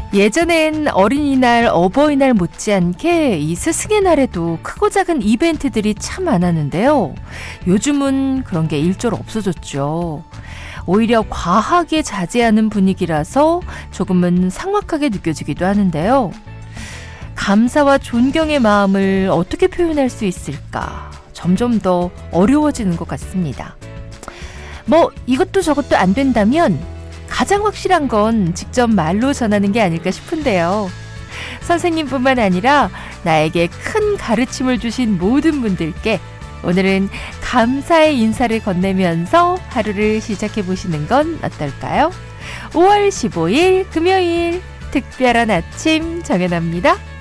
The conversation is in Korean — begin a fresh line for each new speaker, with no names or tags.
예전엔 어린이날, 어버이날 못지않게 이 스승의 날에도 크고 작은 이벤트들이 참 많았는데요. 요즘은 그런 게 일조로 없어졌죠. 오히려 과하게 자제하는 분위기라서 조금은 삭막하게 느껴지기도 하는데요. 감사와 존경의 마음을 어떻게 표현할 수 있을까? 점점 더 어려워지는 것 같습니다. 이것도 저것도 안 된다면 가장 확실한 건 직접 말로 전하는 게 아닐까 싶은데요. 선생님뿐만 아니라 나에게 큰 가르침을 주신 모든 분들께 오늘은 감사의 인사를 건네면서 하루를 시작해 보시는 건 어떨까요? 5월 15일 금요일 특별한 아침 정연아입니다.